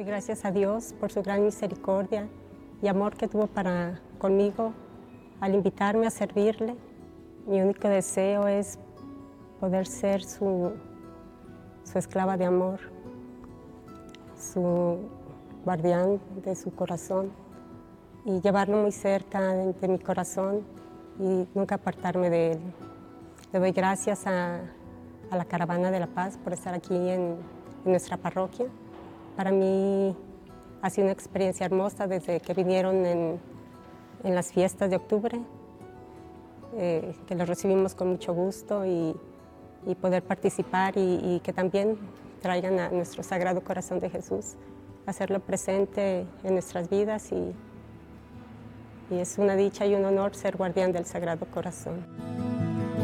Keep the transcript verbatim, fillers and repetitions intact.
gracias a Dios por su gran misericordia y amor que tuvo para conmigo al invitarme a servirle. Mi único deseo es poder ser su, su esclava de amor, su guardián de su corazón y llevarlo muy cerca de, de mi corazón y nunca apartarme de él. Le doy gracias a, a la Caravana de la Paz por estar aquí en, en nuestra parroquia. Para mí ha sido una experiencia hermosa desde que vinieron en, en las fiestas de octubre, eh, que los recibimos con mucho gusto y, y poder participar y, y que también traigan a nuestro Sagrado Corazón de Jesús, hacerlo presente en nuestras vidas y, y es una dicha y un honor ser guardián del Sagrado Corazón.